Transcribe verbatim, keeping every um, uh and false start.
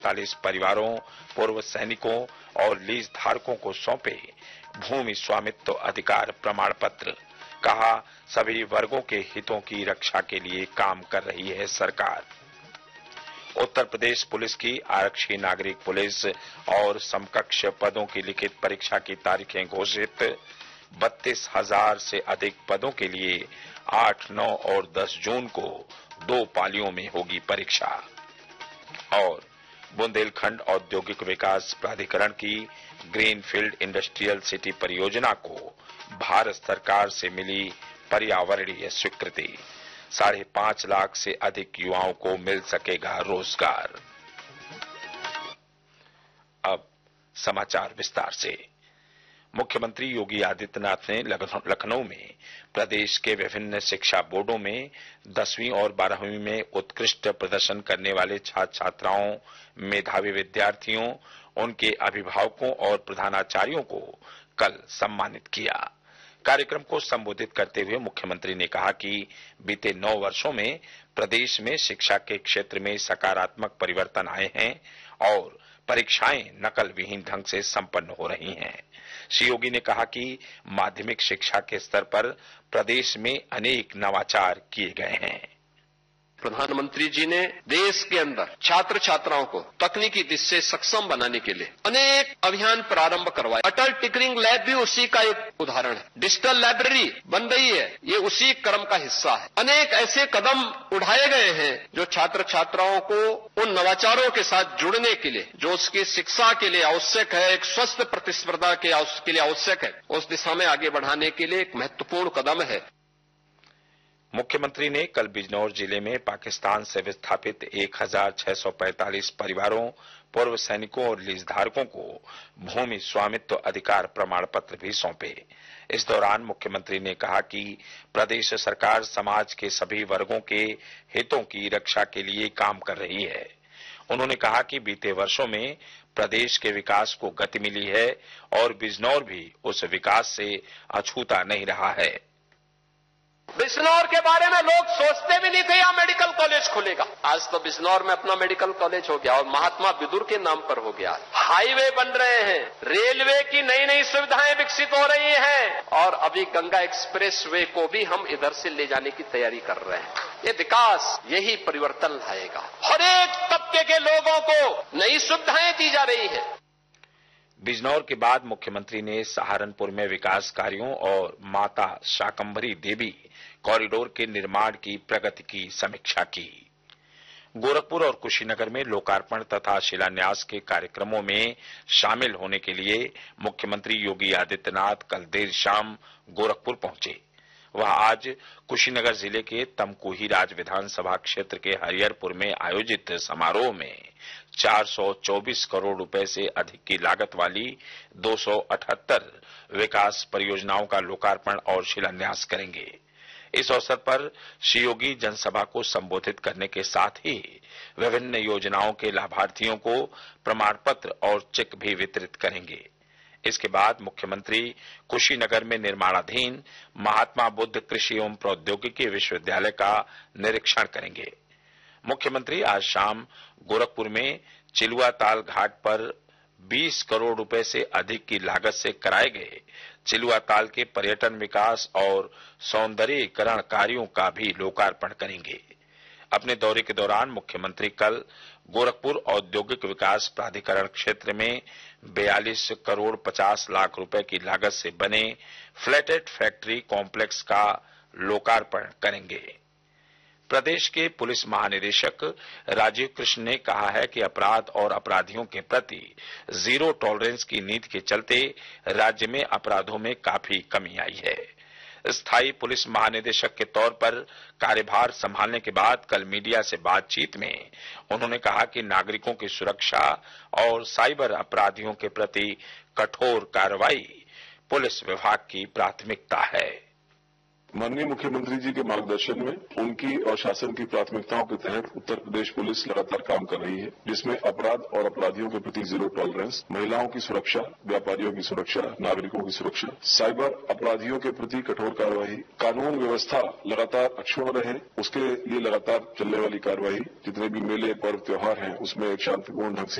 चालीस परिवारों, पूर्व सैनिकों और लीज धारकों को सौंपे भूमि स्वामित्व अधिकार प्रमाण पत्र। कहा, सभी वर्गों के हितों की रक्षा के लिए काम कर रही है सरकार। उत्तर प्रदेश पुलिस की आरक्षी, नागरिक पुलिस और समकक्ष पदों की लिखित परीक्षा की तारीखें घोषित। बत्तीस हजार से अधिक पदों के लिए आठ, नौ और दस जून को दो पालियों में होगी परीक्षा। और बुंदेलखंड औद्योगिक विकास प्राधिकरण की ग्रीनफील्ड इंडस्ट्रियल सिटी परियोजना को भारत सरकार से मिली पर्यावरणीय स्वीकृति। साढ़े पांच लाख से अधिक युवाओं को मिल सकेगा रोजगार। अब समाचार विस्तार से। मुख्यमंत्री योगी आदित्यनाथ ने लखनऊ में प्रदेश के विभिन्न शिक्षा बोर्डों में दसवीं और बारहवीं में उत्कृष्ट प्रदर्शन करने वाले छात्र छात्राओं, मेधावी विद्यार्थियों, उनके अभिभावकों और प्रधानाचार्यों को कल सम्मानित किया। कार्यक्रम को संबोधित करते हुए मुख्यमंत्री ने कहा कि बीते नौ वर्षों में प्रदेश में शिक्षा के क्षेत्र में सकारात्मक परिवर्तन आए हैं और परीक्षाएं नकल विहीन ढंग से संपन्न हो रही हैं। श्री योगी ने कहा कि माध्यमिक शिक्षा के स्तर पर प्रदेश में अनेक नवाचार किए गए हैं। प्रधानमंत्री जी ने देश के अंदर छात्र छात्राओं को तकनीकी दृष्टि से सक्षम बनाने के लिए अनेक अभियान प्रारंभ करवाए। अटल टिंकरिंग लैब भी उसी का एक उदाहरण है। डिजिटल लाइब्रेरी बन रही है, ये उसी क्रम का हिस्सा है। अनेक ऐसे कदम उठाए गए हैं जो छात्र छात्राओं को उन नवाचारों के साथ जुड़ने के लिए, जो उसकी शिक्षा के लिए आवश्यक है, एक स्वस्थ प्रतिस्पर्धा के लिए आवश्यक है, उस दिशा में आगे बढ़ाने के लिए एक महत्वपूर्ण कदम है। मुख्यमंत्री ने कल बिजनौर जिले में पाकिस्तान से विस्थापित एक हजार छह सौ पैंतालीस परिवारों, पूर्व सैनिकों और लीज धारकों को भूमि स्वामित्व अधिकार प्रमाण पत्र भी सौंपे। इस दौरान मुख्यमंत्री ने कहा कि प्रदेश सरकार समाज के सभी वर्गों के हितों की रक्षा के लिए काम कर रही है। उन्होंने कहा कि बीते वर्षों में प्रदेश के विकास को गति मिली है और बिजनौर भी उस विकास से अछूता नहीं रहा है। बिजनौर के बारे में लोग सोचते भी नहीं थे यहां मेडिकल कॉलेज खुलेगा। आज तो बिजनौर में अपना मेडिकल कॉलेज हो गया और महात्मा विदुर के नाम पर हो गया। हाईवे बन रहे हैं, रेलवे की नई नई सुविधाएं विकसित हो रही हैं और अभी गंगा एक्सप्रेस वे को भी हम इधर से ले जाने की तैयारी कर रहे हैं। ये विकास, यही परिवर्तन लाएगा। हर एक तबके के लोगों को नई सुविधाएं दी जा रही है। बिजनौर के बाद मुख्यमंत्री ने सहारनपुर में विकास कार्यों और माता शाकंभरी देवी कॉरिडोर के निर्माण की प्रगति की समीक्षा की। गोरखपुर और कुशीनगर में लोकार्पण तथा शिलान्यास के कार्यक्रमों में शामिल होने के लिए मुख्यमंत्री योगी आदित्यनाथ कल देर शाम गोरखपुर पहुंचे। वह आज कुशीनगर जिले के तमकुही राज विधानसभा क्षेत्र के हरिहरपुर में आयोजित समारोह में चार सौ चौबीस करोड़ रुपए से अधिक की लागत वाली दो सौ अठहत्तर विकास परियोजनाओं का लोकार्पण और शिलान्यास करेंगे। इस अवसर पर श्री योगी जनसभा को संबोधित करने के साथ ही विभिन्न योजनाओं के लाभार्थियों को प्रमाण पत्र और चेक भी वितरित करेंगे। इसके बाद मुख्यमंत्री कुशीनगर में निर्माणाधीन महात्मा बुद्ध कृषि एवं प्रौद्योगिकी विश्वविद्यालय का निरीक्षण करेंगे। मुख्यमंत्री आज शाम गोरखपुर में चिलुआ ताल घाट पर बीस करोड़ रुपए से अधिक की लागत से कराए गए चिलुआ ताल के पर्यटन विकास और सौंदर्यीकरण कार्यों का भी लोकार्पण करेंगे। अपने दौरे के दौरान मुख्यमंत्री कल गोरखपुर औद्योगिक विकास प्राधिकरण क्षेत्र में बयालीस करोड़ पचास लाख रुपए की लागत से बने फ्लैटेड फैक्ट्री कॉम्प्लेक्स का लोकार्पण करेंगे। प्रदेश के पुलिस महानिदेशक राजीव कृष्ण ने कहा है कि अपराध और अपराधियों के प्रति जीरो टॉलरेंस की नीति के चलते राज्य में अपराधों में काफी कमी आई है। स्थायी पुलिस महानिदेशक के तौर पर कार्यभार संभालने के बाद कल मीडिया से बातचीत में उन्होंने कहा कि नागरिकों की सुरक्षा और साइबर अपराधियों के प्रति कठोर कार्रवाई पुलिस विभाग की प्राथमिकता है। माननीय मुख्यमंत्री जी के मार्गदर्शन में उनकी और शासन की प्राथमिकताओं के तहत उत्तर प्रदेश पुलिस लगातार काम कर रही है, जिसमें अपराध और अपराधियों के प्रति जीरो टॉलरेंस, महिलाओं की सुरक्षा, व्यापारियों की सुरक्षा, नागरिकों की सुरक्षा, साइबर अपराधियों के प्रति कठोर कार्रवाई, कानून व्यवस्था लगातार अक्षुण्ण रहे उसके लिए लगातार चलने वाली कार्रवाई, जितने भी मेले पर्व त्योहार हैं उसमें एक शांतिपूर्ण ढंग से